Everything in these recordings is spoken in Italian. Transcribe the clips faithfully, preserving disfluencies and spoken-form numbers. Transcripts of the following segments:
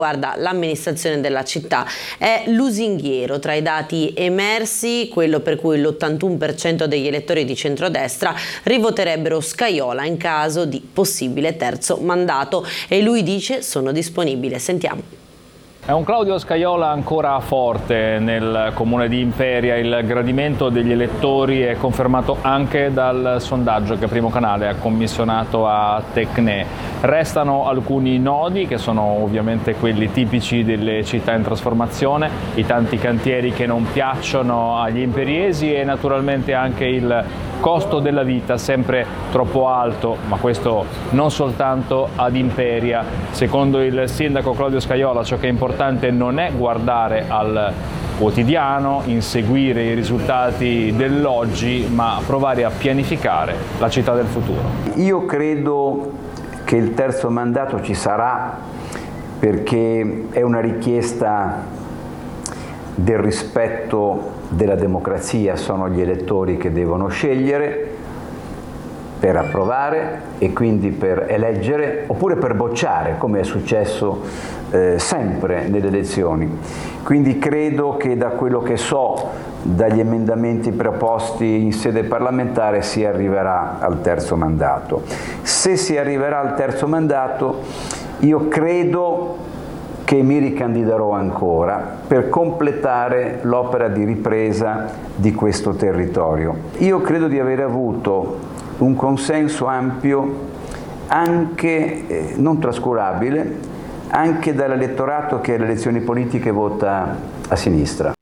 Guarda, l'amministrazione della città è lusinghiero. Tra i dati emersi, quello per cui l'ottantuno per cento degli elettori di centrodestra rivoterebbero Scajola in caso di possibile terzo mandato, e lui dice: sono disponibile. Sentiamo. È un Claudio Scajola ancora forte nel comune di Imperia. Il gradimento degli elettori è confermato anche dal sondaggio che Primo Canale ha commissionato a Tecne. Restano alcuni nodi, che sono ovviamente quelli tipici delle città in trasformazione, i tanti cantieri che non piacciono agli imperiesi e naturalmente anche il costo della vita sempre troppo alto, ma questo non soltanto ad Imperia. Secondo il sindaco Claudio Scajola, ciò che è importante non è guardare al quotidiano, inseguire i risultati dell'oggi, ma provare a pianificare la città del futuro. Io credo che il terzo mandato ci sarà perché è una richiesta del rispetto della democrazia, sono gli elettori che devono scegliere per approvare e quindi per eleggere oppure per bocciare, come è successo eh, sempre nelle elezioni. Quindi credo che, da quello che so dagli emendamenti proposti in sede parlamentare, si arriverà al terzo mandato. Se si arriverà al terzo mandato, io credo che mi ricandiderò ancora per completare l'opera di ripresa di questo territorio. Io credo di aver avuto un consenso ampio, anche eh, non trascurabile, anche dall'elettorato che alle elezioni politiche vota a sinistra.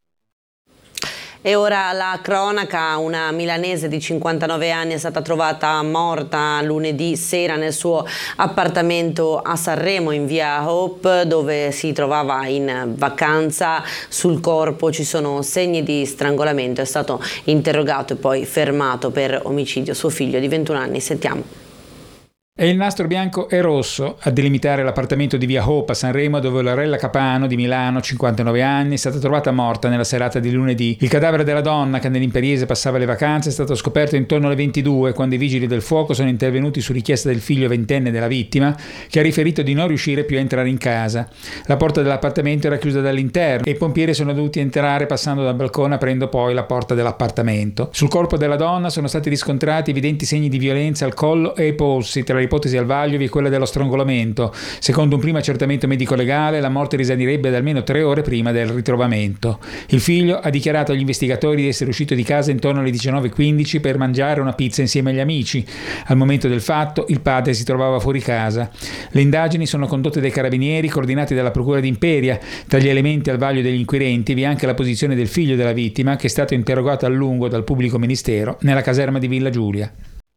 E ora la cronaca: una milanese di cinquantanove anni è stata trovata morta lunedì sera nel suo appartamento a Sanremo, in via Hope, dove si trovava in vacanza. Sul corpo ci sono segni di strangolamento. È stato interrogato e poi fermato per omicidio suo figlio di ventuno anni. Sentiamo. È il nastro bianco e rosso a delimitare l'appartamento di via Hope a Sanremo, dove Lorella Capano, di Milano, cinquantanove anni, è stata trovata morta nella serata di lunedì. Il cadavere della donna, che nell'imperiese passava le vacanze, è stato scoperto intorno alle ventidue, quando i vigili del fuoco sono intervenuti su richiesta del figlio ventenne della vittima, che ha riferito di non riuscire più a entrare in casa. La porta dell'appartamento era chiusa dall'interno e i pompieri sono dovuti entrare passando dal balcone, aprendo poi la porta dell'appartamento. Sul corpo della donna sono stati riscontrati evidenti segni di violenza al collo e ai polsi. Tra le ipotesi al vaglio vi è quella dello strangolamento. Secondo un primo accertamento medico-legale, la morte risalirebbe ad almeno tre ore prima del ritrovamento. Il figlio ha dichiarato agli investigatori di essere uscito di casa intorno alle diciannove e quindici per mangiare una pizza insieme agli amici. Al momento del fatto il padre si trovava fuori casa. Le indagini sono condotte dai carabinieri, coordinati dalla procura di Imperia. Tra gli elementi al vaglio degli inquirenti vi è anche la posizione del figlio della vittima, che è stato interrogato a lungo dal pubblico ministero nella caserma di Villa Giulia.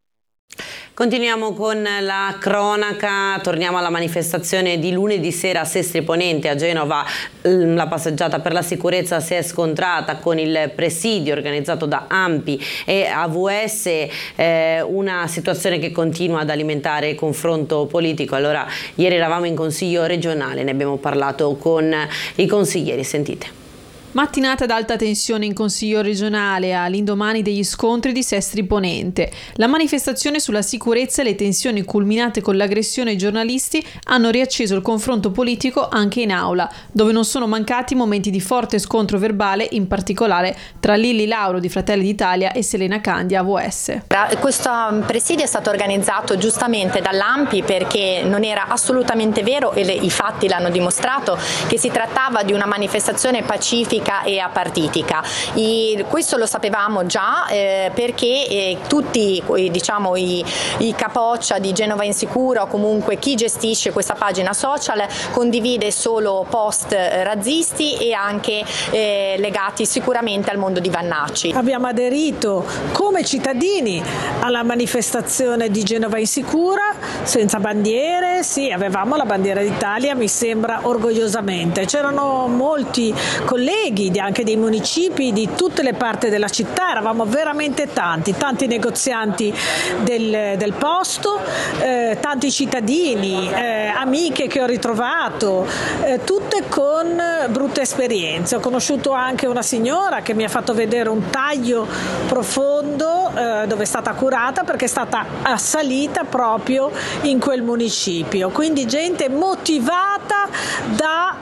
Continuiamo con la cronaca, torniamo alla manifestazione di lunedì sera a Sestri Ponente. A Genova la passeggiata per la sicurezza si è scontrata con il presidio organizzato da ANPI e A V S, eh, una situazione che continua ad alimentare il confronto politico. Allora, ieri eravamo in consiglio regionale, ne abbiamo parlato con i consiglieri, sentite. Mattinata ad alta tensione in Consiglio regionale all'indomani degli scontri di Sestri Ponente. La manifestazione sulla sicurezza e le tensioni culminate con l'aggressione ai giornalisti hanno riacceso il confronto politico anche in aula, dove non sono mancati momenti di forte scontro verbale, in particolare tra Lilli Lauro di Fratelli d'Italia e Selena Candia A V S. Questo presidio è stato organizzato giustamente dall'ANPI perché non era assolutamente vero, e le, i fatti l'hanno dimostrato, che si trattava di una manifestazione pacifica e apartitica. I, questo lo sapevamo già eh, perché eh, tutti eh, diciamo i, i capoccia di Genova Insicura, o comunque chi gestisce questa pagina social, condivide solo post eh, razzisti e anche eh, legati sicuramente al mondo di Vannacci. Abbiamo aderito come cittadini alla manifestazione di Genova Insicura senza bandiere. Sì, avevamo la bandiera d'Italia, mi sembra, orgogliosamente. C'erano molti colleghi colleghi di, anche dei municipi di tutte le parti della città, eravamo veramente tanti, tanti negozianti del, del posto, eh, tanti cittadini, eh, amiche che ho ritrovato, eh, tutte con brutte esperienze. Ho conosciuto anche una signora che mi ha fatto vedere un taglio profondo eh, dove è stata curata perché è stata assalita proprio in quel municipio. Quindi gente motivata da